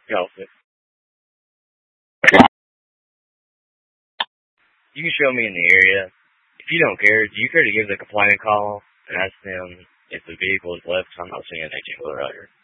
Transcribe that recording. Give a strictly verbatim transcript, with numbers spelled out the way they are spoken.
Chelsea. You can show me in the area. If you don't care, do you care to give the complaint a call and ask them if the vehicle is left? I'm not seeing anything out here.